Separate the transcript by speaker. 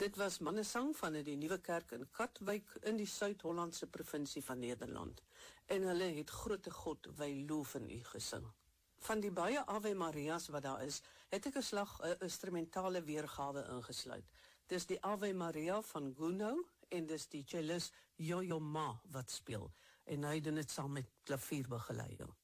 Speaker 1: Dit was mannesang van die Nuwe Kerk in Katwijk in die Suid-Hollandse provinsie van Nederland. En hulle het Grote God, wy loof in U gesing. Van die baie Ave Marias wat daar is, het ek 'n slag 'n instrumentale weergawe ingesluit. Dis die Ave Maria van Gounod en dis die cellist Yo-Yo Ma wat speel. En hy doen dit saam met klavierbegeleiding.